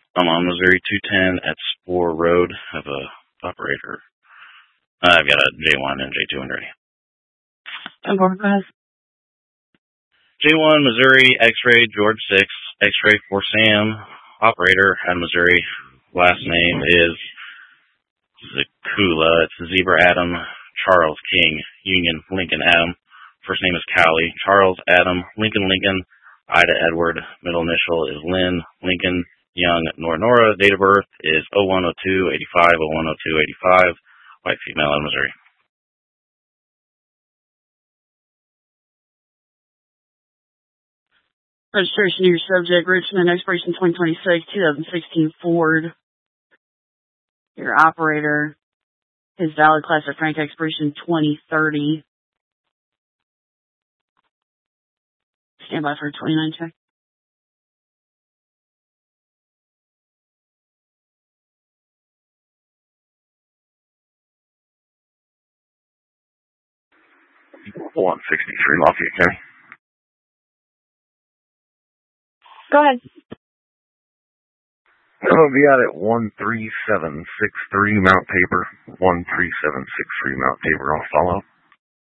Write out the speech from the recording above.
I'm on Missouri 210 at Spore Road. I have a operator. I've got a J1 and J2 when ready. J1, Missouri, X-ray, George 6, X-ray for Sam, operator out of Missouri. Last name is Zakula. It's Zebra Adam, Charles King, Union, Lincoln Adam. First name is Callie. Charles Adam, Lincoln Lincoln, Ida Edward. Middle initial is Lynn, Lincoln, Young, Nora. Date of birth is 010285, 010285. White female out of Missouri. Registration of your subject, Richmond, expiration 2026, 2016 Ford. Your operator is valid class of Frank, expiration 2030. Stand by for a 29 check. Hold on, 63 Lafayette County. Go ahead. I'll be out at 13763 Mount Tabor. 13763 Mount Tabor. I'll follow.